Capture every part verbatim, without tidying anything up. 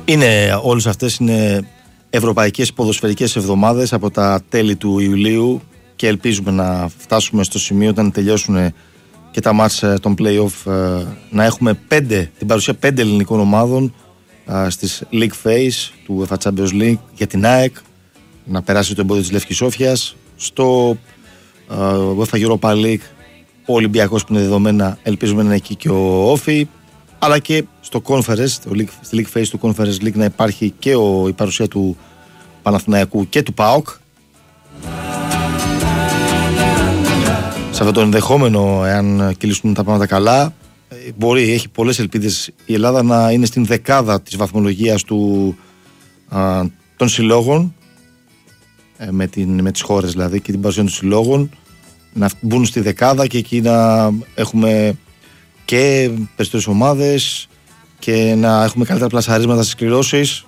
Είναι, όλες αυτές είναι ευρωπαϊκές ποδοσφαιρικές εβδομάδες από τα τέλη του Ιουλίου και ελπίζουμε να φτάσουμε στο σημείο όταν τελειώσουν και τα μάτς των play-off να έχουμε πέντε, την παρουσία πέντε ελληνικών ομάδων στις League Phase του UEFA Champions League για την ΑΕΚ, να περάσει το εμπόδιο της Λευκής Σόφιας. Στο UEFA Europa League ο Ολυμπιακός που είναι δεδομένα, ελπίζουμε να είναι εκεί και ο Όφι, αλλά και στο Conference, στη League Phase του Conference League να υπάρχει και ο, η παρουσία του Παναθηναϊκού και του ΠΑΟΚ. Σε αυτό το ενδεχόμενο, εάν κυλήσουν τα πράγματα καλά, μπορεί, έχει πολλές ελπίδες η Ελλάδα να είναι στην δεκάδα της βαθμολογίας του, α, των συλλόγων, με, την, με τις χώρες δηλαδή και την παρουσία των συλλόγων, να μπουν στη δεκάδα και εκεί να έχουμε και περισσότερες ομάδες και να έχουμε καλύτερα πλασαρίσματα στις κληρώσεις.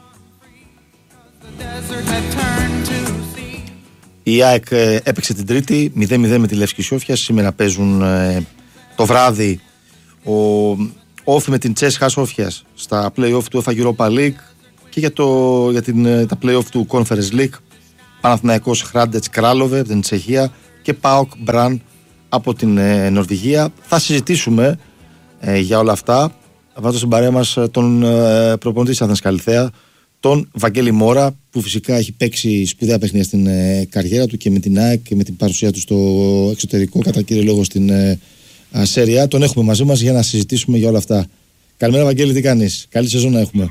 Η ΑΕΚ έπαιξε την Τρίτη μηδέν μηδέν με τη Λευκή Σόφια. Σήμερα παίζουν ε, το βράδυ ο Όφι με την Τσέσχα Σόφιας στα play-off του UEFA Europa League και για, το, για την, τα play-off του Conference League. Παναθηναϊκός Χράντετς Κράλοβε από την Τσεχία και ΠΑΟΚ Μπραν από την ε, Νορβηγία. Θα συζητήσουμε ε, για όλα αυτά. Βάζω στην παρέα μας τον ε, προπονητή της Άθενας Καλιθέα, τον Βαγγέλη Μόρα, που φυσικά έχει παίξει σπουδαία παιχνίδια στην ε, καριέρα του και με την ΑΕΚ και με την παρουσία του στο εξωτερικό, κατά κύριο λόγο στην ε, Σέρια. Τον έχουμε μαζί μας για να συζητήσουμε για όλα αυτά. Καλημέρα Βαγγέλη, τι κάνεις? Καλή σεζόν να έχουμε.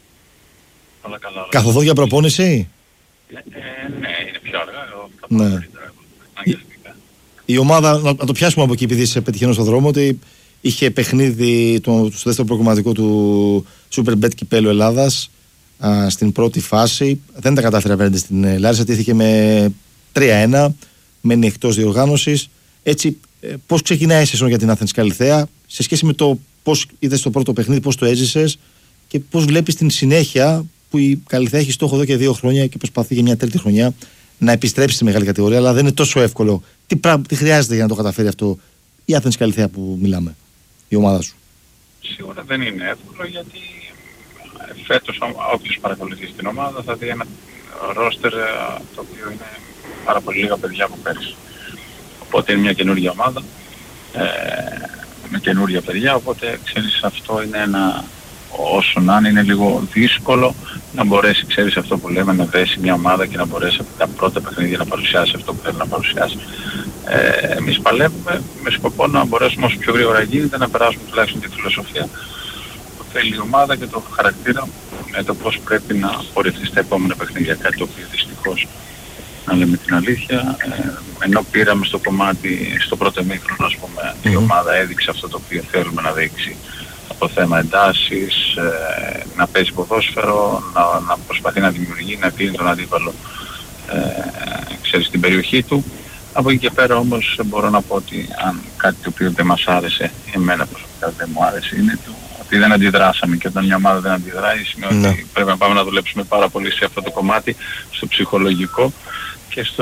Όλα καλά, όλα. Καθοδό για προπόνηση? Ε, ε, ναι, είναι πιο αργά. Ναι. Η, η ομάδα, να, να το πιάσουμε από εκεί επειδή είσαι πετυχαίνος στον δρόμο, ότι είχε παιχνίδι το, στο δεύτερο προγραμματικό του Superbet Κυπέλλου Ελλάδας α, στην πρώτη φάση. Δεν τα κατάφερε απέναντι στην Λάρισα, τύχηκε με τρία ένα, μένει εκτός διοργάνωσης. Έτσι, ε, πώς ξεκινάει η σεζόν για την Άθενας Καλιθέα σε σχέση με το πώς είδες το πρώτο παιχνίδι, πώς το έζησες και πώς βλέπεις την συνέχεια που η Καλιθέα έχει στόχο εδώ και δύο χρόνια και προσπαθεί για μια τρίτη χρονιά να επιστρέψει στη μεγάλη κατηγορία, αλλά δεν είναι τόσο εύκολο. Τι, πράγμα, τι χρειάζεται για να το καταφέρει αυτό η Άθενας Καλιθέα που μιλάμε, η ομάδα σου? Σίγουρα δεν είναι εύκολο, γιατί φέτος όποιος παρακολουθεί την ομάδα θα δει ένα ρόστερ το οποίο είναι πάρα πολύ λίγα παιδιά από πέρυσι. Οπότε είναι μια καινούργια ομάδα ε, με καινούργια παιδιά, οπότε ξέρεις, αυτό είναι ένα, όσο να είναι, είναι λίγο δύσκολο να μπορέσει, ξέρεις, αυτό που λέμε, να δέσει μια ομάδα και να μπορέσει από τα πρώτα παιχνίδια να παρουσιάσει αυτό που θέλει να παρουσιάσει. Ε, εμείς παλεύουμε με σκοπό να μπορέσουμε όσο πιο γρήγορα γίνεται να περάσουμε τουλάχιστον τη φιλοσοφία που θέλει η ομάδα και το χαρακτήρα με το πώς πρέπει να πορευτεί στα επόμενα παιχνίδια, κάτι το οποίο δυστυχώς, να λέμε την αλήθεια, ε, ενώ πήραμε στο κομμάτι, στο πρώτο μήχρονο, ας πούμε, mm-hmm. η ομάδα έδειξε αυτό το οποίο θέλουμε να δείξει από θέμα εντάσεις, ε, να παίζει ποδόσφαιρο, να, να προσπαθεί να δημιουργεί, να κλείνει τον αντίπαλο, ε, ξέρεις, στην περιοχή του. Από εκεί και πέρα όμως μπορώ να πω ότι αν κάτι το οποίο δεν μας άρεσε, εμένα προσωπικά δεν μου άρεσε, είναι το ότι δεν αντιδράσαμε, και όταν μια ομάδα δεν αντιδράει σημαίνει ναι. ότι πρέπει να πάμε να δουλέψουμε πάρα πολύ σε αυτό το κομμάτι, στο ψυχολογικό και στο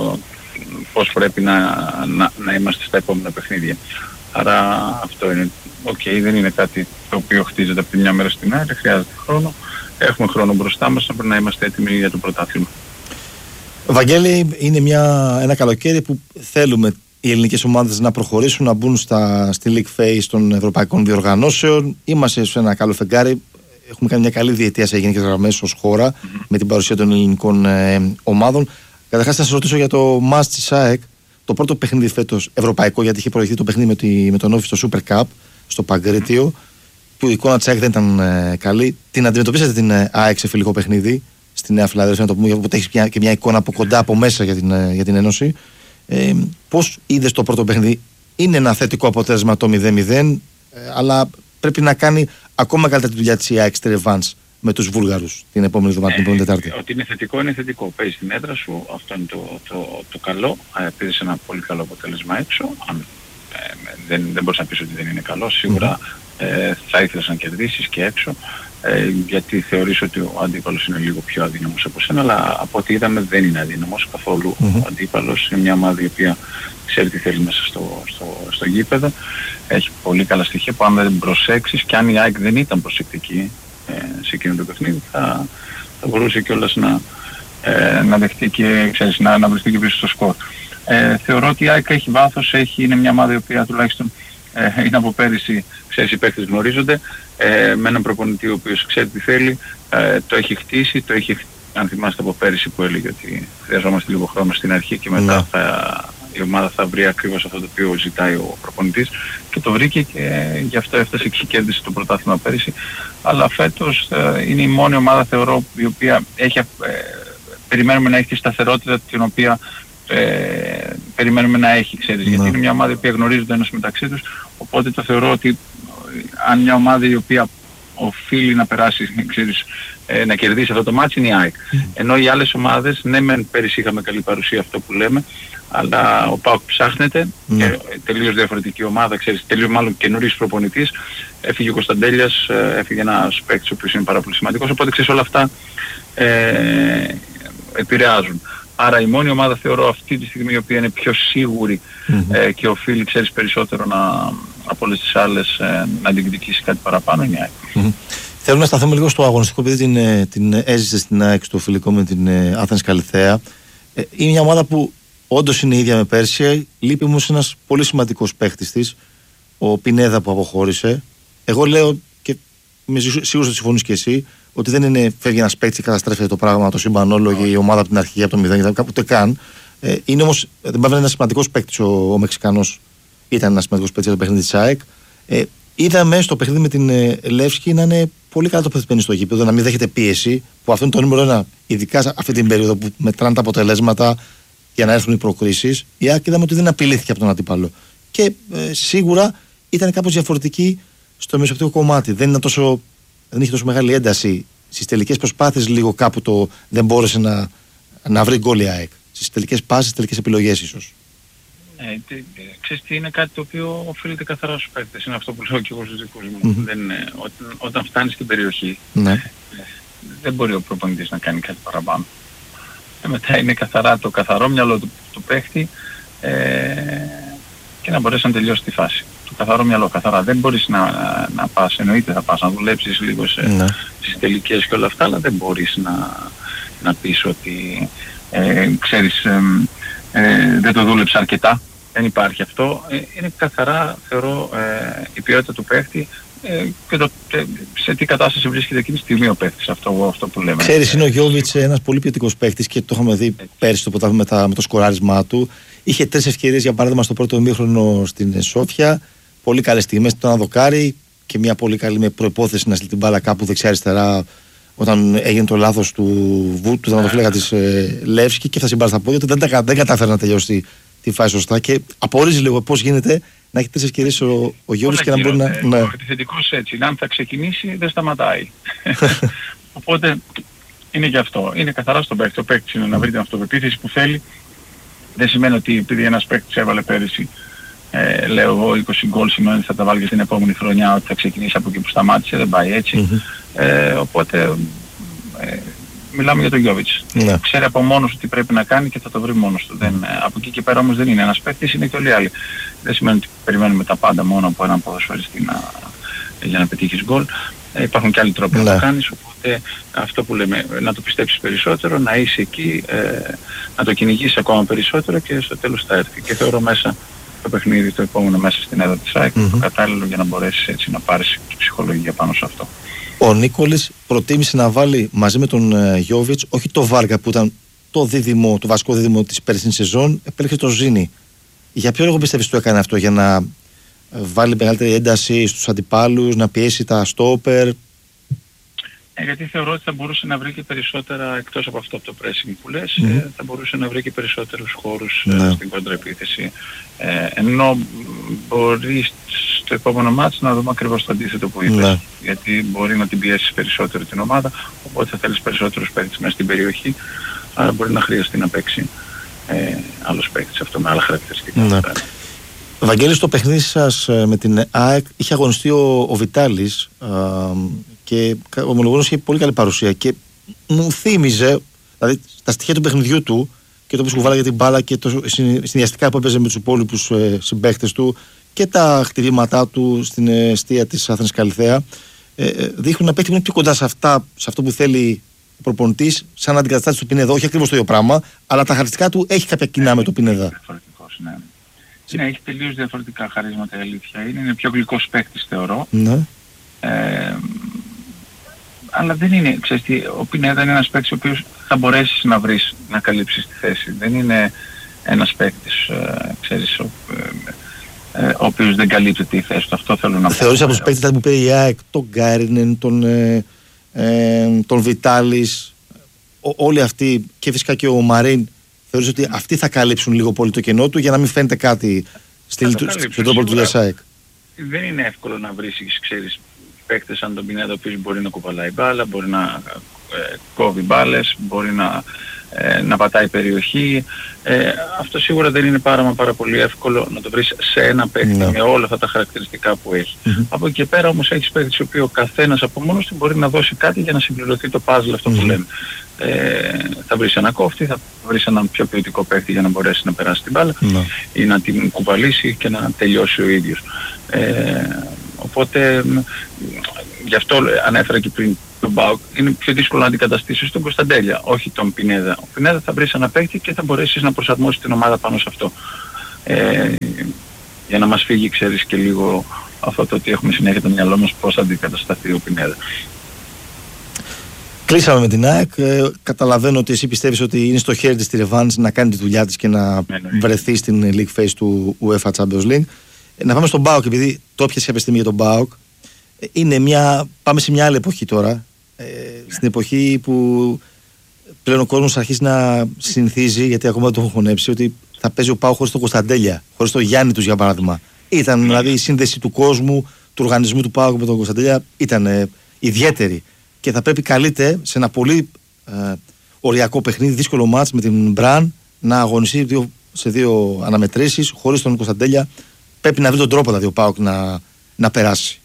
πώς πρέπει να, να, να είμαστε στα επόμενα παιχνίδια. Άρα αυτό είναι, οκ, okay, δεν είναι κάτι το οποίο χτίζεται από τη μια μέρα στην άλλη, χρειάζεται χρόνο, έχουμε χρόνο μπροστά μας, να πρέπει να είμαστε έτοιμοι για το πρωτάθλημα. Βαγγέλη, είναι μια, ένα καλοκαίρι που θέλουμε οι ελληνικές ομάδες να προχωρήσουν, να μπουν στα, στη League Phase των ευρωπαϊκών διοργανώσεων. Είμαστε σε ένα καλό φεγγάρι. Έχουμε κάνει μια καλή διετία σε γενικές γραμμές ως χώρα mm-hmm. με την παρουσία των ελληνικών ε, ομάδων. Καταρχάς, θα σας ρωτήσω για το match της ΑΕΚ, το πρώτο παιχνίδι φέτος ευρωπαϊκό, γιατί είχε προηγηθεί το παιχνίδι με, τη, με τον Όφη στο Super Cup, στο Παγκρίτιο, που η εικόνα της ΑΕΚ δεν ήταν ε, καλή. Την αντιμετωπίσατε την ε, ΑΕΚ σε φιλικό παιχνίδι στη Νέα Φιλαδέλφια, να το πούμε, γιατί έχει και μια εικόνα από κοντά, από μέσα για την, για την Ένωση. Ε, πώς είδες το πρώτο παιχνίδι? Είναι ένα θετικό αποτέλεσμα το μηδέν μηδέν, ε, αλλά πρέπει να κάνει ακόμα καλύτερα τη δουλειά της η ΑΕΚ στη ρεβάνς με τους Βούλγαρους την επόμενη εβδομάδα, την επόμενη Τετάρτη. Ότι είναι θετικό, είναι θετικό. Παίζει στην έδρα σου, αυτό είναι το, το, το καλό. Πήρε ένα πολύ καλό αποτέλεσμα έξω. Αν, ε, δεν, δεν μπορείς να πεις ότι δεν είναι καλό. Σίγουρα mm-hmm. ε, θα ήθελες να κερδίσεις και έξω. Ε, γιατί θεωρείς ότι ο αντίπαλος είναι λίγο πιο αδύναμος από σένα, αλλά από ό,τι είδαμε δεν είναι αδύναμος καθόλου. Mm-hmm. Ο αντίπαλος είναι μια ομάδα η οποία ξέρει τι θέλει μέσα στο, στο, στο γήπεδο. Έχει πολύ καλά στοιχεία που αν δεν προσέξεις, και αν η ΑΕΚ δεν ήταν προσεκτική, σε εκείνο το παιχνίδι, θα, θα μπορούσε κιόλας να, ε, να δεχτεί και, ξέρεις, να, να βρεθεί και πίσω στο σκορ. Ε, θεωρώ ότι η ΑΕΚ έχει βάθος, έχει, είναι μια ομάδα η οποία τουλάχιστον ε, είναι από πέρυσι, ξέρεις, οι παίκτες γνωρίζονται, ε, με έναν προπονητή ο οποίος ξέρει τι θέλει, ε, το έχει χτίσει, το έχει, αν θυμάστε από πέρυσι που έλεγε ότι χρειαζόμαστε λίγο χρόνο στην αρχή και μετά θα, η ομάδα θα βρει ακριβώς αυτό το οποίο ζητάει ο προπονητής, και το βρήκε και γι' αυτό έφτασε και κέρδισε το πρωτάθλημα πέρυσι. Αλλά φέτος ε, είναι η μόνη ομάδα, θεωρώ, η οποία έχει, ε, περιμένουμε να έχει τη σταθερότητα την οποία ε, περιμένουμε να έχει, ξέρεις, γιατί είναι μια ομάδα η οποία γνωρίζονται ένας μεταξύ τους, οπότε το θεωρώ ότι αν μια ομάδα η οποία οφείλει να περάσει, ξέρεις, ε, να κερδίσει αυτό το μάτσι είναι η ΑΕΚ. Mm. Ενώ οι άλλες ομάδες, ναι μεν πέρυσι είχαμε καλή παρουσία, αυτό που λέμε, αλλά ο ΠΑΟΚ ψάχνεται, mm. και τελείως διαφορετική ομάδα, ξέρεις, τελείως μάλλον καινούριος προπονητής, έφυγε ο Κωνσταντέλιας, έφυγε ένας παίκτης ο οποίος είναι πάρα πολύ σημαντικός, οπότε ξέρεις όλα αυτά ε, επηρεάζουν. Άρα η μόνη ομάδα θεωρώ αυτή τη στιγμή η οποία είναι πιο σίγουρη mm-hmm. ε, και οφείλει, ξέρεις, περισσότερο να, από όλες τις άλλες ε, να διεκδικήσει κάτι παραπάνω είναι η ΑΕΚ. Mm-hmm. Θέλω να σταθούμε λίγο στο αγωνιστικό, επειδή την, την έζησε στην ΑΕΚ στο φιλικό με την Athens Καλιθέα. Ε, είναι μια ομάδα που όντως είναι ίδια με πέρσι, λείπει όμως ένας πολύ σημαντικός παίχτης της, ο Πινέδα που αποχώρησε. Εγώ λέω, και είμαι σίγουρος ότι συμφωνείς και εσύ, ότι δεν είναι φεύγει ένας παίκτης και καταστρέφεται το πράγμα, το σύμπαν όλο και η ομάδα από την αρχή από το μηδέν, ούτε καν. Ε, είναι όμως, δεν πάει να είναι ένας σημαντικός παίκτης ο, ο Μεξικανός, ήταν ένας σημαντικός παίκτης για το παιχνίδι της ΑΕΚ. Ε, είδαμε στο παιχνίδι με την ε, Λεύσκη να είναι πολύ καλά τοποθετημένη στο γήπεδο, να μην δέχεται πίεση, που αυτό είναι το νούμερο ένα, ειδικά σε αυτή την περίοδο που μετράνε τα αποτελέσματα για να έρθουν οι προκρίσεις. Η ΑΕΚ είδαμε ότι δεν απειλήθηκε από τον αντίπαλο. Και ε, σίγουρα ήταν κάπως διαφορετική στο μεσοπτικό κομμάτι. Δεν ήταν τόσο. Δεν είχε τόσο μεγάλη ένταση στις τελικές προσπάθειες, λίγο κάπου το δεν μπόρεσε να, να βρει γκολ η ΑΕΚ. Στις τελικές πάσεις, στις τελικές επιλογές ίσως. Ε, τε, ξέρεις τι, είναι κάτι το οποίο οφείλεται καθαρά στους παίκτες. Είναι αυτό που λέω και εγώ στους δικούς μου. Mm-hmm. Δεν, όταν, όταν φτάνει στην περιοχή, ναι. δεν μπορεί ο προπονητής να κάνει κάτι παραπάνω. Και μετά είναι καθαρά το καθαρό μυαλό του, του παίκτη ε, και να μπορέσει να τελειώσει τη φάση. Το καθαρό μυαλό, καθαρά. Δεν μπορείς να, να, να πας, εννοείται θα πας να δουλέψεις λίγο σε, ναι. στις τελικές και όλα αυτά, αλλά δεν μπορείς να, να πεις ότι ε, ξέρεις ε, ε, δεν το δούλεψα αρκετά. Δεν υπάρχει αυτό. Ε, είναι καθαρά, θεωρώ, ε, η ποιότητα του παίκτη ε, και το, ε, σε τι κατάσταση βρίσκεται εκείνη τη στιγμή ο παίκτης, αυτό, αυτό που λέμε. Ξέρεις, είναι ο Γιώβιτς ένας πολύ ποιοτικός παίκτης και το είχαμε δει πέρσι το ποτάμι με, με το σκοράρισμά του. Είχε τρεις ευκαιρίες, για παράδειγμα, στο πρώτο ημίχρονο στην Σόφια. Πολύ καλές στιγμές, τον δοκάρι και μια πολύ καλή με προϋπόθεση να στείλει την μπάλα κάπου δεξιά-αριστερά όταν έγινε το λάθος του Βούτ, του τερματοφύλακα της ε, Λεύσκη, και θα συμπάρει στα πόδια του. Δεν, τα, δεν κατάφερε να τελειώσει τη φάση σωστά και απορρίζει λίγο πώς γίνεται να έχει τρεις ευκαιρίες ο, ο Γιώργης και να μπορεί να. Ναι. Ο επιθετικός έτσι, αν θα ξεκινήσει δεν σταματάει. Οπότε είναι και αυτό. Είναι καθαρά στον παίκτη. Ο παίκτης είναι να βρει την αυτοπεποίθηση που θέλει. Δεν σημαίνει ότι επειδή ένας παίκτης έβαλε πέρυσι, Ε, λέω εγώ είκοσι γκολ σημαίνει ότι θα τα βάλει και την επόμενη χρονιά, ότι θα ξεκινήσει από εκεί που σταμάτησε, δεν πάει έτσι. Mm-hmm. Ε, οπότε ε, μιλάμε για τον Γιώβιτς. Yeah. Ξέρει από μόνος του τι πρέπει να κάνει και θα το βρει μόνος του. Mm-hmm. Δεν, από εκεί και πέρα όμως δεν είναι ένας παίκτης, είναι και όλοι οι άλλοι. Δεν σημαίνει ότι περιμένουμε τα πάντα μόνο από έναν ποδοσφαιριστή να, για να πετύχεις γκολ. Ε, υπάρχουν και άλλοι τρόποι yeah. να το κάνεις, οπότε αυτό που λέμε, να το πιστέψεις περισσότερο, να είσαι εκεί, ε, να το κυνηγήσεις ακόμα περισσότερο και στο τέλος θα έρθει. Και θεωρώ μέσα το παιχνίδι το επόμενο μέσα στην έδρα της ΑΕΚ, mm-hmm. το κατάλληλο για να μπορέσεις έτσι να πάρεις και ψυχολογία πάνω σε αυτό. Ο Νίκολης προτίμησε να βάλει μαζί με τον uh, Γιώβιτς όχι το Βάργα που ήταν το δίδυμο, το βασικό δίδυμο της περσινής σεζόν, επέλεξε το Ζήνη. Για ποιο λόγο πιστεύεις το έκανε αυτό, για να βάλει μεγαλύτερη ένταση στους αντιπάλους, να πιέσει τα στόπερ? Ε, γιατί θεωρώ ότι θα μπορούσε να βρει και περισσότερα, εκτός από αυτό από το pressing που λες, mm. ε, θα μπορούσε να βρει και περισσότερους χώρους mm. ε, στην κοντραεπίθεση. Ε, ενώ μπορεί στο επόμενο μάτς να δούμε ακριβώς το αντίθετο που είπες. Mm. Γιατί μπορεί να την πιέσεις περισσότερο την ομάδα, οπότε θα θέλεις περισσότερους παίκτες μέσα στην περιοχή, άρα μπορεί να χρειαστεί να παίξει ε, άλλος παίκτης αυτό με άλλα χαρακτηριστικά. Mm. Βαγγέλη, στο παιχνίδι σας με την ΑΕΚ είχε αγωνιστεί ο, ο Βιτάλης α, και ομολογώ είχε πολύ καλή παρουσία και μου θύμιζε, δηλαδή τα στοιχεία του παιχνιδιού του και το πώς κουβάλαγε για την μπάλα και το συνδυαστικά που έπαιζε με τους υπόλοιπους ε, συμπαίχτες του και τα χτυπήματά του στην αιστεία της Athens Καλιθέα, ε, δείχνουν να παίχτη που είναι πιο κοντά σε, αυτά, σε αυτό που θέλει ο προπονητής, σαν αντικαταστάτη του Πινέδα. Όχι ακριβώς το ίδιο πράγμα, αλλά τα χαρακτηριστικά του έχει κάποια κοινά με το Πινέδα. Ναι. Ναι, έχει τελείως διαφορετικά χαρίσματα, η αλήθεια είναι. Είναι πιο γλυκός παίκτης, θεωρώ. Ναι. Ε, αλλά δεν είναι, ξέρεις τι, ο Πινέδα είναι ένας παίκτης ο οποίος θα μπορέσεις να βρεις, να καλύψεις τη θέση. Δεν είναι ένας παίκτης, ε, ξέρεις, ο, ε, ε, ο οποίος δεν καλύπτει τη θέση του. Αυτό θέλω να πω. Θεωρείς από τους παίκτες που πήρε η ΑΕΚ, τον Γκάρινεν, τον, ε, ε, τον Βιτάλης, ό, όλοι αυτοί και φυσικά και ο Μαρίν, θεωρείς ότι αυτοί θα καλύψουν λίγο πολύ το κενό του για να μην φαίνεται κάτι στον τρόπο του ΑΕΚ? Δεν είναι εύκολο να βρεις, ξέρεις, παίκτες σαν τον Πινέδα, ο οποίος μπορεί να κουβαλάει μπάλα, μπορεί να ε, κόβει μπάλες, μπορεί να, ε, να πατάει περιοχή. Ε, αυτό σίγουρα δεν είναι πάρα, πάρα πολύ εύκολο να το βρεις σε ένα παίκτη yeah. με όλα αυτά τα χαρακτηριστικά που έχει. Mm-hmm. Από εκεί και πέρα όμως έχεις παίκτες ο οποίος ο καθένας από μόνος του μπορεί να δώσει κάτι για να συμπληρωθεί το puzzle αυτό mm-hmm. που λέμε. Ε, θα βρεις ένα κόφτη, θα βρεις έναν πιο ποιοτικό παίκτη για να μπορέσει να περάσει την μπάλα mm-hmm. ή να την κουβαλήσει και να τελειώσει ο ίδιος. Ε, οπότε γι' αυτό ανέφερα και πριν τον ΠΑΟΚ, είναι πιο δύσκολο να αντικαταστήσεις τον Κωνσταντέλια, όχι τον Πινέδα. Ο Πινέδα θα βρεις ένα παίκτη και θα μπορέσεις να προσαρμόσεις την ομάδα πάνω σε αυτό. Ε, για να μας φύγει, ξέρεις, και λίγο αυτό το ότι έχουμε συνέχεια το μυαλό μας πώς θα αντικατασταθεί ο Πινέδα. Κλείσαμε με την ΑΕΚ. Ε, καταλαβαίνω ότι εσύ πιστεύεις ότι είναι στο χέρι της τη Ρεβάνς να κάνει τη δουλειά της και να βρεθεί στην League Phase του UEFA Champions League. Να πάμε στον ΠΑΟΚ, επειδή το έπιασε κάποια στιγμή για τον ΠΑΟΚ. Είναι μια, πάμε σε μια άλλη εποχή τώρα. Ε, στην εποχή που πλέον ο κόσμος αρχίζει να συνηθίζει, γιατί ακόμα δεν το έχω χωνέψει, ότι θα παίζει ο ΠΑΟΚ χωρίς τον Κωνσταντέλια, χωρίς τον Γιάννη τους για παράδειγμα. Ήταν δηλαδή η σύνδεση του κόσμου, του οργανισμού του ΠΑΟΚ με τον Κωνσταντέλια ήταν ε, ιδιαίτερη. Και θα πρέπει καλείται σε ένα πολύ ε, οριακό παιχνίδι, δύσκολο μάτς με την Μπραν, να αγωνιστεί δύο, σε δύο αναμετρήσεις χωρίς τον Κωνσταντέλια. Πρέπει να βρει τον τρόπο δηλαδή ο ΠΑΟΚ να, να περάσει.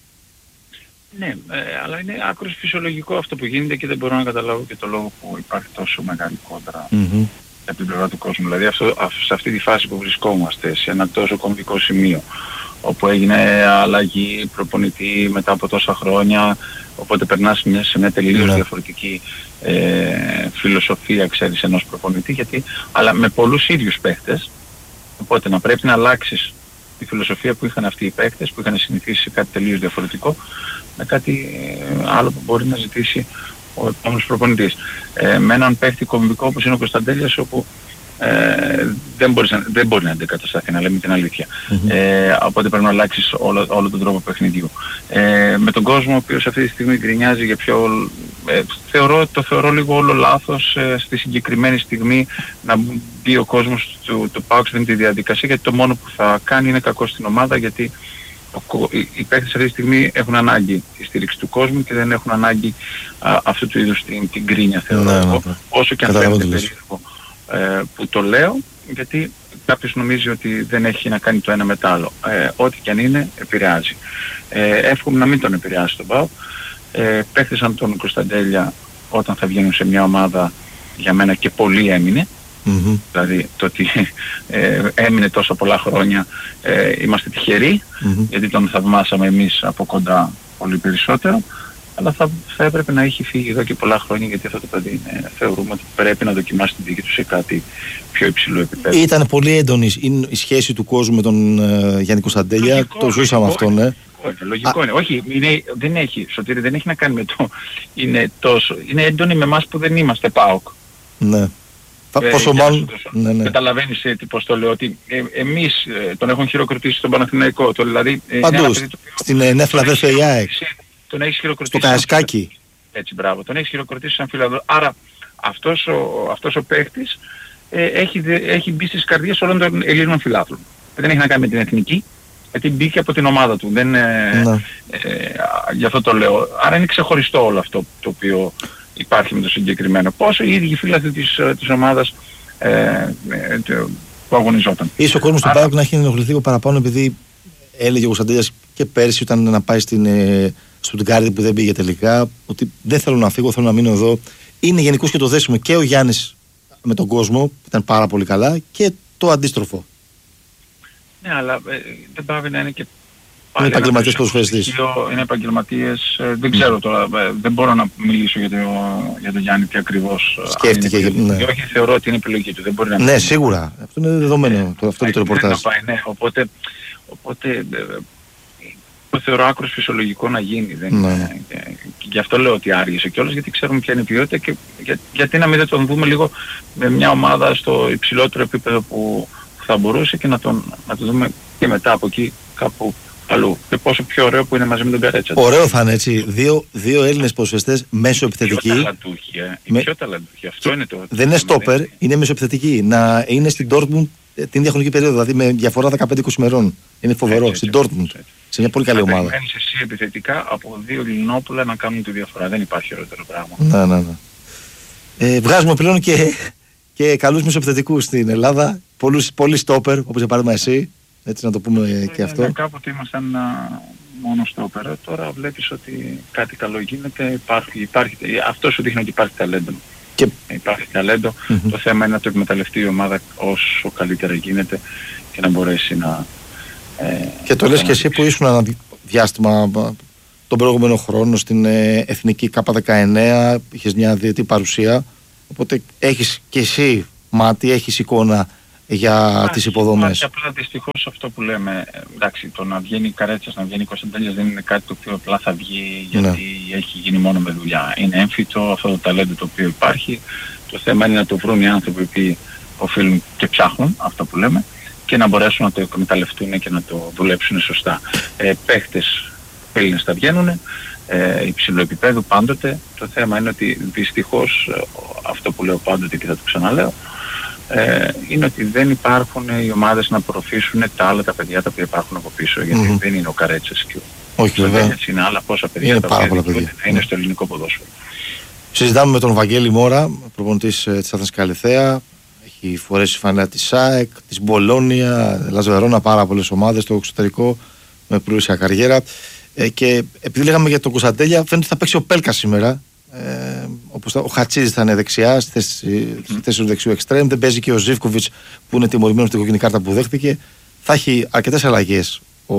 Ναι, ε, αλλά είναι άκρως φυσιολογικό αυτό που γίνεται και δεν μπορώ να καταλάβω και το λόγο που υπάρχει τόσο μεγάλη κόντρα mm-hmm. από την πλευρά του κόσμου. Δηλαδή αυτό, σε αυτή τη φάση που βρισκόμαστε, σε ένα τόσο κομβικό σημείο, όπου έγινε αλλαγή προπονητή μετά από τόσα χρόνια, οπότε περνάς μια, σε μια τελείως mm-hmm. διαφορετική ε, φιλοσοφία, ξέρεις, ενός προπονητή, γιατί, αλλά με πολλούς ίδιους παίχτες, οπότε να πρέπει να αλλάξεις τη φιλοσοφία που είχαν αυτοί οι παίκτες, που είχαν συνηθίσει σε κάτι τελείως διαφορετικό, με κάτι άλλο που μπορεί να ζητήσει ο επόμενος προπονητής. Ε, με έναν παίκτη κομβικό όπως είναι ο Κωνσταντέλιας, όπου ε, δεν, μπορείς, δεν μπορεί να αντικατασταθεί, να λέμε την αλήθεια. Mm-hmm. Ε, οπότε πρέπει να αλλάξεις όλο, όλο τον τρόπο παιχνιδιού. Ε, με τον κόσμο ο οποίος αυτή τη στιγμή γκρινιάζει για πιο... Ε, θεωρώ, το θεωρώ λίγο όλο λάθος ε, στη συγκεκριμένη στιγμή να μπει ο κόσμος του, του ΠΑΟΚ στην τη διαδικασία, γιατί το μόνο που θα κάνει είναι κακό στην ομάδα, γιατί ο, οι, οι παίκτες αυτή τη στιγμή έχουν ανάγκη τη στήριξη του κόσμου και δεν έχουν ανάγκη α, αυτού του είδους την, την γκρίνια, θεωρώ ναι, εγώ, ναι, όσο και αν φαίνεται περίεργο ε, που το λέω, γιατί κάποιος νομίζει ότι δεν έχει να κάνει το ένα με το άλλο. Ε, ό,τι και αν είναι, επηρεάζει. Ε, εύχομαι να μην τον επηρεάσει τον ΠΑΟΚ. Ε, παίχτες σαν τον Κωνσταντέλια, όταν θα βγαίνουν σε μια ομάδα, για μένα και πολύ έμεινε. Mm-hmm. Δηλαδή το ότι ε, έμεινε τόσα πολλά χρόνια, ε, είμαστε τυχεροί, mm-hmm. γιατί τον θαυμάσαμε εμείς από κοντά πολύ περισσότερο, αλλά θα, θα έπρεπε να έχει φύγει εδώ και πολλά χρόνια, γιατί αυτό το παιδί είναι, θεωρούμε ότι πρέπει να δοκιμάσει την δίκη του σε κάτι πιο υψηλό επίπεδο. Ήταν πολύ έντονη η σχέση του κόσμου με τον ε, Γιάννη Κωνσταντέλια, λογικό, το ζούσαμε αυτό, ναι. Όχι, λογικό Α. είναι. Όχι, είναι, δεν έχει, Σωτήρη, δεν έχει να κάνει με το, είναι τόσο, είναι έντονη με εμάς που δεν είμαστε ΠΑΟΚ. Ναι. Ε, Πόσο μάλλον, ναι, ναι. Καταλαβαίνεις ε, πώς το λέω, ότι ε, εμείς ε, τον έχουν χειροκροτήσει στον Παναθηναϊκό, το, δηλαδή... Ε, παντού, στην Νέα Φιλαδέλφια η ΑΕΚ, τον έχεις χειροκροτήσει... Στο Καραϊσκάκι. Έτσι, μπράβο, τον έχεις χειροκροτήσει σαν φιλαδό. Άρα αυτός ο, αυτός ο παίχτης ε, έχει, έχει μπει στις καρδιές όλων των Ελλήνων φιλάθλων. Δεν έχει να κάνει με την εθνική, γιατί μπήκε από την ομάδα του, δεν, ε, ναι. ε, γι' αυτό το λέω. Άρα είναι ξεχωριστό όλο αυτό το οποίο υπάρχει με το συγκεκριμένο. Πόσο οι ίδιοι φίλαθλοι της, της ομάδας ε, ε, που αγωνιζόταν. Ίσως ο κόσμος του ΠΑΟΚ να έχει ενοχληθεί παραπάνω, επειδή έλεγε ο Κωνσταντέλιας και πέρσι όταν να πάει στην ε, Στουτγκάρδη που δεν πήγε τελικά, ότι δεν θέλω να φύγω, θέλω να μείνω εδώ. Είναι γενικώς και το δέσιμο και ο Γιάννης με τον κόσμο, που ήταν πάρα πολύ καλά, και το αντίστροφο. Ναι, αλλά ε, δεν πάει να είναι και Είναι επαγγελματίες ποδοσφαιριστές. Είναι επαγγελματίες, δεν ξέρω τώρα, δεν μπορώ να μιλήσω για, το, για τον Γιάννη τι ακριβώς σκέφτηκε. Ναι. Όχι, θεωρώ ότι είναι επιλογή του, δεν μπορεί να ναι, σίγουρα. Αυτό είναι δεδομένο, ναι. το, αυτό είναι το ρεπορτάζ. Ναι, οπότε, οπότε το θεωρώ άκρως φυσιολογικό να γίνει. Δεν ναι. είναι, και γι' αυτό λέω ότι άργησε κιόλας, γιατί ξέρουμε ποια είναι η ποιότητα και για, γιατί να μην δεν τον δούμε λίγο με μια ομάδα στο υψηλότερο επίπεδο που θα μπορούσε και να τον, να τον δούμε και μετά από εκεί κάπου αλλού. Και πόσο πιο ωραίο που είναι μαζί με τον Καρέτσα. Ωραίο θα είναι έτσι. Δύο, δύο Έλληνες ποδοσφαιριστές μέσω επιθετικοί. Πιο ταλαντούχοι, ε. με... πιο ταλαντούχοι. Αυτό είναι το... Δεν είναι στόπερ, είναι, είναι μέσω επιθετικοί. Να είναι στην Dortmund την ίδια χρονική περίοδο, δηλαδή με διαφορά δεκαπέντε είκοσι ημερών. Είναι φοβερό. Έτσι, στην Dortmund. Έτσι. Σε μια πολύ καλή ομάδα. Περιμένεις εσύ επιθετικά από δύο Λινόπουλα να κάνουν τη διαφορά. Δεν υπάρχει ωραιότερο πράγμα. Να, να, να. Ε, βγάζουμε πλέον και, και καλούς μεσοεπιθετικούς στην Ελλάδα. Πολλούς, πολύ στόπερ, όπως για παράδειγμα εσύ. Έτσι να το πούμε ε, και αυτό. Ε, κάποτε ήμασταν μόνο στόπερ. Τώρα βλέπεις ότι κάτι καλό γίνεται. Υπάρχει, υπάρχει, αυτό σου δείχνει ότι υπάρχει ταλέντο. Και... Υπάρχει ταλέντο. Mm-hmm. Το θέμα είναι να το εκμεταλλευτεί η ομάδα όσο καλύτερα γίνεται και να μπορέσει να... Ε, και το λες και εσύ που ήσουν ένα διάστημα τον προηγούμενο χρόνο στην ε, Εθνική Κάπα δεκαεννέα, είχες μια διετή παρουσία, οπότε έχεις και εσύ μάτι, έχεις εικόνα για Ά, τις υποδομές. Και απλά δυστυχώς αυτό που λέμε, εντάξει, το να βγαίνει Καρέτσας, να βγαίνει Κωνσταντέλιας δεν είναι κάτι το οποίο απλά θα βγει γιατί ναι. έχει γίνει μόνο με δουλειά. Είναι έμφυτο αυτό το ταλέντο το οποίο υπάρχει. Το θέμα είναι να το βρουν οι άνθρωποι που οφείλουν και ψάχνουν αυτό που λέμε και να μπορέσουν να το εκμεταλλευτούν και να το δουλέψουν σωστά. Ε, παίχτες Έλληνες θα βγαίνουν, ε, υψηλό επίπεδο πάντοτε. Το θέμα είναι ότι δυστυχώς αυτό που λέω πάντοτε και θα το ξαναλέω, ε, είναι ότι δεν υπάρχουν οι ομάδες να προωθήσουν τα άλλα τα παιδιά τα οποία υπάρχουν από πίσω, γιατί mm-hmm. δεν είναι ο Καρέτσας και ο Κωνσταντέλιας, είναι άλλα πόσα παιδιά είναι τα οποία παιδιά. είναι στο ελληνικό ποδόσφαιρο. Συζητάμε με τον Βαγγέλη Μόρα, προπονητής ε, της Αθήνας Καλιθέα. Έχει φορέσει φανέλα της ΣΑΕΚ, της Μπολόνια, Λαζ-Βερόνα, πάρα πολλές ομάδες στο εξωτερικό με πλούσια καριέρα. Ε, και επειδή λέγαμε για τον Κωνσταντέλια, φαίνεται ότι θα παίξει ο Πέλκα σήμερα. Ε, όπως ο Χατσίδης θα είναι δεξιά, στη θέση, mm. στη θέση του δεξιού εξτρέμ. Δεν παίζει και ο Ζίβκοβιτς που είναι τιμωρημένος στην κόκκινη κάρτα που δέχτηκε. Θα έχει αρκετές αλλαγές ο,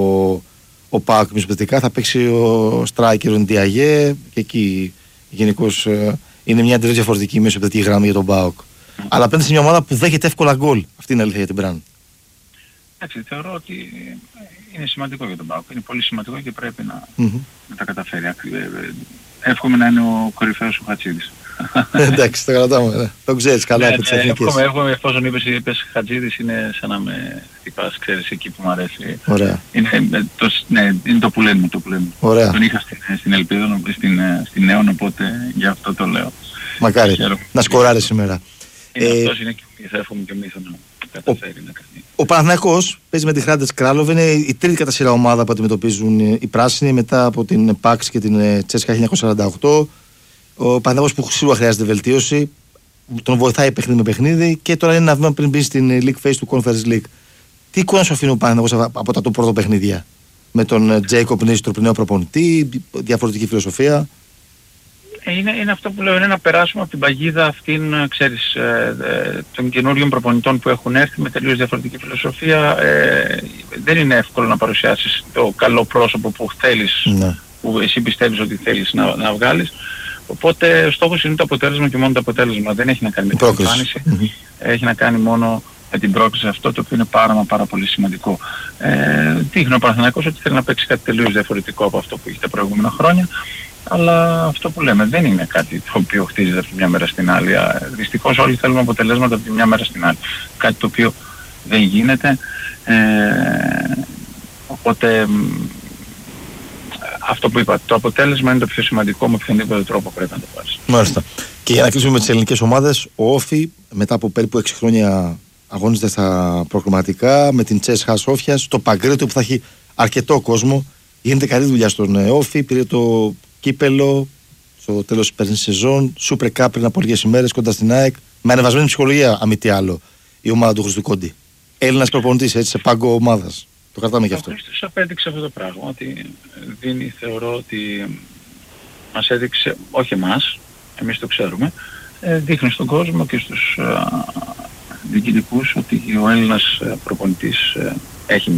ο ΠΑΟΚ μεσοπαιδευτικά. Θα παίξει ο Στράικερ, ο Ντιαγέ και εκεί γενικώς ε, είναι μια τελείως διαφορετική μεσοπαιδευτική γραμμή για τον ΠΑΟΚ. Mm. Αλλά απέναντι σε μια ομάδα που δέχεται εύκολα γκολ. Αυτή είναι η αλήθεια για την Μπραν. Εντάξει, θεωρώ ότι είναι σημαντικό για τον ΠΑΟΚ. Είναι πολύ σημαντικό και πρέπει να, mm-hmm. να τα καταφέρει. Εύχομαι να είναι ο κορυφαίος ο Χατσίδης. Εντάξει, το κρατάμε. Ναι. Το ξέρεις καλά από τις εθνικές. Εύχομαι, εύχομαι, εφόσον είπες, είπες Χατζίδης, είναι σαν να με χτυπάς, ξέρεις, εκεί που μου αρέσει. Ωραία. Είναι το, ναι, είναι το που λένε, το που λένε. Ωραία. Τον είχα στην, στην Ελπίδα, στην, στην Νέον, οπότε γι' αυτό το λέω. Μακάρι, να σκοράρει σήμερα. Είναι ε, αυτός είναι και θα εύχομαι και εμείς να καταφέρει να κάνει. Ο Παναθηναϊκός παίζει με τη Hrádec Králové, είναι η τρίτη κατά σειρά ομάδα που αντιμετωπίζουν οι πράσινοι μετά από την Παξ και την Τσέσκα χίλια εννιακόσια σαράντα οκτώ. Ο Παναθηναϊκός που σίγουρα χρειάζεται βελτίωση, τον βοηθάει παιχνίδι με παιχνίδι και τώρα είναι ένα βήμα πριν μπει στην League Phase του Conference League. Τι εικόνα σου αφήνει ο Παναθηναϊκός από τα το πρώτο παιχνίδια, με τον Τζέικοπ Νίστροπ νέο προπονητή, διαφορετική φιλοσοφία? Είναι, είναι αυτό που λέω, είναι να περάσουμε από την παγίδα αυτήν, ξέρεις, ε, ε, των καινούριων προπονητών που έχουν έρθει με τελείως διαφορετική φιλοσοφία. Ε, δεν είναι εύκολο να παρουσιάσεις το καλό πρόσωπο που θέλεις, ναι. που εσύ πιστεύεις ότι θέλεις να, να βγάλεις. Οπότε ο στόχος είναι το αποτέλεσμα και μόνο το αποτέλεσμα. Δεν έχει να κάνει με την εμφάνιση, mm-hmm. έχει να κάνει μόνο με την πρόκληση, αυτό το οποίο είναι πάρα μα πάρα πολύ σημαντικό. Ε, δείχνει ο Παναθηναϊκός ότι θέλει να παίξει κάτι τελείως διαφορετικό από αυτό που είχε τα προηγούμενα χρόνια. Αλλά αυτό που λέμε δεν είναι κάτι το οποίο χτίζεται από τη μια μέρα στην άλλη. Δυστυχώς όλοι θέλουμε αποτελέσματα από τη μια μέρα στην άλλη. Κάτι το οποίο δεν γίνεται. Ε, οπότε αυτό που είπα, το αποτέλεσμα είναι το πιο σημαντικό, με οποιονδήποτε τρόπο πρέπει να το πάρεις. Μάλιστα. Και για να κλείσουμε με τις ελληνικές ομάδες, ο Όφι μετά από περίπου έξι χρόνια αγωνίζεται στα προκριματικά με την Τσέσκα Σόφιας, το Παγκρίτιο που θα έχει αρκετό κόσμο. Γίνεται καλή δουλειά στον Όφι, πήρε το κύπελο στο τέλος της περσινής σεζόν, Super Cup πριν από λίγες ημέρες κοντά στην ΑΕΚ, με ανεβασμένη ψυχολογία, αμή τι άλλο, η ομάδα του Χρήστου Κόντι. Έλληνας προπονητής, έτσι, σε πάγκο ομάδας. Το κρατάμε και αυτό. Ο Χρήστος απέδειξε αυτό το πράγμα, ότι δίνει, θεωρώ ότι μας έδειξε, όχι εμάς, εμείς το ξέρουμε, δείχνει στον κόσμο και στους διοικητικούς ότι ο Έλληνας προπονητής έχει μέλλον.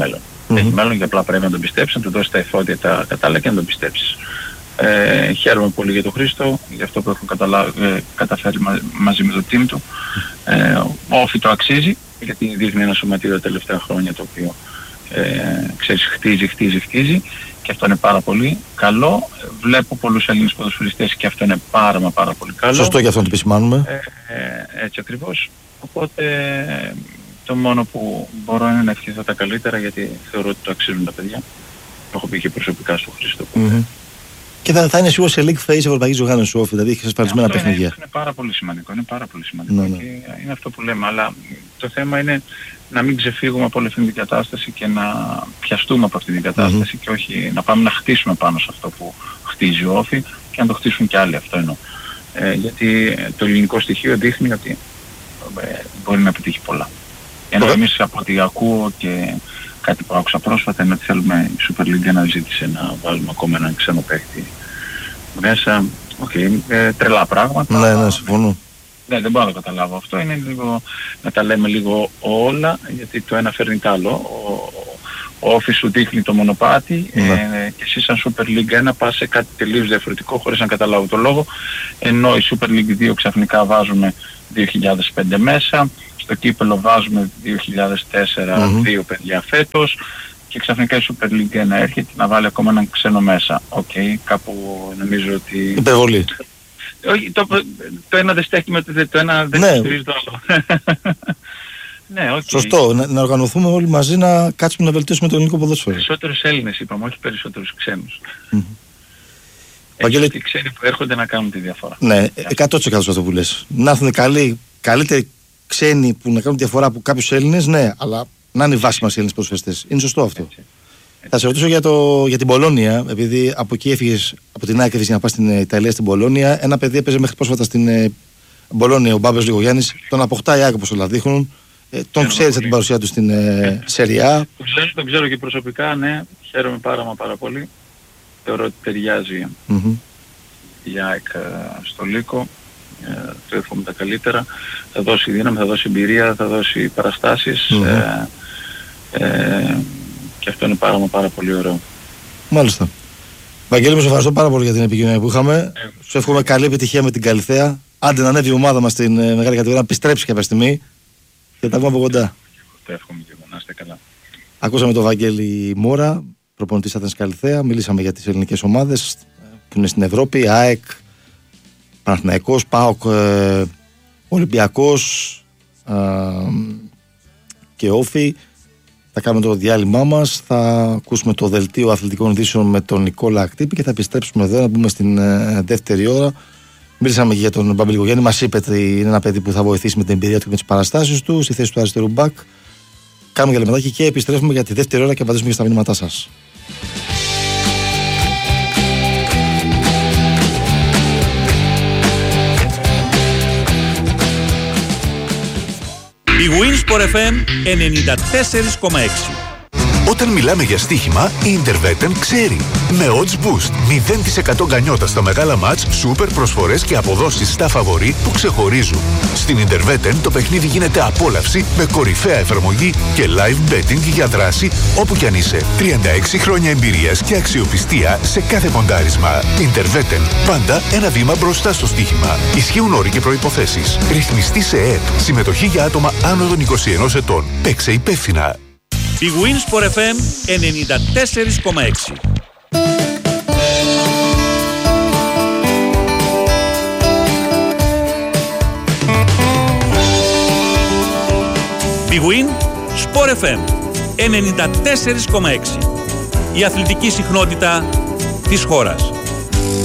Mm-hmm. Έχει μέλλον και απλά πρέπει να τον πιστέψεις, να του δώσεις τα εφόδια τα κατάλληλα και να τον πιστέψεις. Ε, χαίρομαι πολύ για τον Χρήστο, για αυτό που έχουν καταλα... ε, καταφέρει μα... μαζί με το team του. Ε, ο Όφη το αξίζει, γιατί δείχνει ένα σωματείο τα τελευταία χρόνια το οποίο ε, ξέρεις, χτίζει, χτίζει, χτίζει και αυτό είναι πάρα πολύ καλό. Βλέπω πολλούς Έλληνες ποδοσφαιριστές και αυτό είναι πάρα μα πάρα πολύ καλό. Σωστό και αυτό να το επισημάνουμε. Ε, ε, έτσι ακριβώς. Οπότε το μόνο που μπορώ είναι να ευχηθώ τα καλύτερα, γιατί θεωρώ ότι το αξίζουν τα παιδιά. Το έχω πει και προσωπικά στο Χρήστο. Mm-hmm. Και θα, θα είναι σίγουρα σε league phase ευρωπαϊκής οργάνωσης Όφη, δηλαδή έχει ασφαλισμένα παιχνίδια. Είναι, είναι πάρα πολύ σημαντικό, είναι πάρα πολύ σημαντικό. Ναι, ναι. Και είναι αυτό που λέμε, αλλά το θέμα είναι να μην ξεφύγουμε από όλη αυτή την κατάσταση και να πιαστούμε από αυτή την κατάσταση mm-hmm. και όχι να πάμε να χτίσουμε πάνω σε αυτό που χτίζει ο Όφη και να το χτίσουν και άλλοι, αυτό εννοώ. Ε, γιατί το ελληνικό στοιχείο δείχνει ότι ε, μπορεί να πετύχει πολλά. Ενώ εμείς από ό,τι ακούω και κάτι που άκουσα πρόσφατα είναι ότι θέλουμε η Super League να ζήτησε να βάλουμε ακόμα έναν ξένο παίκτη μέσα. Οκ, okay, ε, τρελά πράγματα. Ναι, ναι, συμφωνώ. Ναι, δεν μπορώ να το καταλάβω αυτό. Είναι λίγο, να τα λέμε λίγο όλα, γιατί το ένα φέρνει το άλλο. Ο, ο Όφη σου δείχνει το μονοπάτι ναι. ε, και εσύ σαν Super League ένα πας σε κάτι τελείως διαφορετικό χωρίς να καταλάβω το λόγο. Ενώ η Super League δύο ξαφνικά βάζουμε δύο χιλιάδες πέντε μέσα. Στο κύπελλο βάζουμε δύο χιλιάδες τέσσερα mm-hmm. δύο παιδιά φέτος και ξαφνικά η Super League ένα έρχεται να βάλει ακόμα έναν ξένο μέσα. Οκ, okay, κάπου νομίζω ότι... Υπερβολή. Όχι, το, το ένα δεν στέκει με το, το ένα δεν ναι. στηρίζει το άλλο. Ναι, okay. Σωστό, να, να οργανωθούμε όλοι μαζί να κάτσουμε να βελτιώσουμε το ελληνικό ποδόσφαιρο. Περισσότερους Έλληνες είπαμε, όχι περισσότερους ξένους. Mm-hmm. Έτσι ότι οι ξένοι που έρχονται να κάνουν τη διαφορά. Ναι, εκατό τοις εκατό αυτό που λες. Να έρθουν καλοί, καλύτεροι ξένοι που να κάνουν διαφορά από κάποιους Έλληνες, ναι, αλλά να είναι η βάση μας οι Έλληνες ποδοσφαιριστές. Είναι σωστό αυτό. Έτσι, έτσι. Θα σε ρωτήσω για, το, για την Πολώνια, επειδή από εκεί έφυγες, από την Άκρη για να πας στην Ιταλία, στην Πολώνια. Ένα παιδί έπαιζε μέχρι πρόσφατα στην ε, Πολώνια, ο Μπάμπες Λιγογιάννης. Τον αποκτάει η Άκρη όπως όλα δείχνουν. Ε, τον ξέρεις από την παρουσία του στην ε, Σεριά. Τον ξέρω, τον ξέρω και προσωπικά, ναι. Χαίρομαι πάρα μα πάρα πολύ. Θεωρώ ότι ταιριάζει mm-hmm. η ΑΕΚ στο Λύκο. Ε, του εύχομαι τα καλύτερα. Θα δώσει δύναμη, θα δώσει εμπειρία, θα δώσει παραστάσεις mm-hmm. ε, ε, και αυτό είναι πάρα πάρα πολύ ωραίο. Μάλιστα. Βαγγέλη, μου σε ευχαριστώ πάρα πολύ για την επικοινωνία που είχαμε. Ε, σου εύχομαι καλή επιτυχία με την Καλιθέα. Άντε να ανέβει η ομάδα μας στην ε, μεγάλη κατηγορία, να επιστρέψει κάποια στιγμή και τα πούμε από κοντά. Το εύχομαι και εγώ, να είστε καλά. Ακούσαμε τον Βαγγέλη Μόρα, προπονητής Άθενας Καλιθέα. Μιλήσαμε για τις ελληνικές ομάδες που είναι στην Ευρώπη, ΑΕΚ, Παναθηναϊκός, ΠΑΟΚ, ε, Ολυμπιακός ε, και Όφη. Θα κάνουμε το διάλειμμά μας, θα ακούσουμε το δελτίο αθλητικών ειδήσεων με τον Νικόλα Ακτύπη και θα επιστρέψουμε εδώ να μπούμε στην ε, δεύτερη ώρα. Μίλησαμε και για τον Μπάμπη Λιγογιάννη, μας είπε ότι είναι ένα παιδί που θα βοηθήσει με την εμπειρία του και με τις παραστάσεις του στη θέση του αριστερού μπακ. Κάνουμε για λεπτάκι και επιστρέφουμε για τη δεύτερη ώρα και απαντήσουμε και στα μηνύματά σας. Η Winsport εφ εμ ενενήντα τέσσερα κόμμα έξι. Όταν μιλάμε για στοίχημα, η Interveten ξέρει. Με odds boost, μηδέν τοις εκατό γκανιότα στα μεγάλα μάτς, σούπερ προσφορές και αποδόσεις στα φαβορί που ξεχωρίζουν. Στην Interveten το παιχνίδι γίνεται απόλαυση με κορυφαία εφαρμογή και live betting για δράση όπου κι αν είσαι. τριάντα έξι χρόνια εμπειρίας και αξιοπιστία σε κάθε ποντάρισμα. Interveten, πάντα ένα βήμα μπροστά στο στοίχημα. Ισχύουν όροι και προϋποθέσεις. Ρυθμιστή σε ΕΕΠ. Συμμετοχή για άτομα άνω των είκοσι ενός ετών. Παίξε υπεύθυνα. Η Winsport εφ εμ ενενήντα τέσσερα κόμμα έξι. Η Winsport εφ εμ ενενήντα τέσσερα κόμμα έξι. Η αθλητική συχνότητα της χώρας.